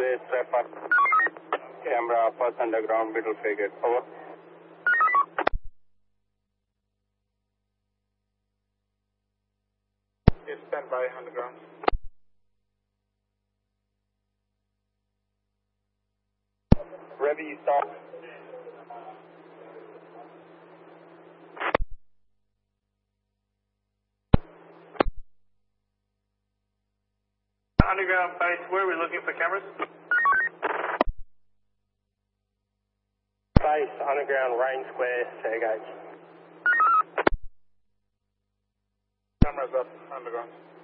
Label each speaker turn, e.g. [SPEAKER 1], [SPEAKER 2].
[SPEAKER 1] base traffic. Camera first underground middle frigate. Over. Stand by underground. Revy stop. Underground base, where are we looking for cameras? Base, underground, Rain Square, Fairgate. Cameras up, underground.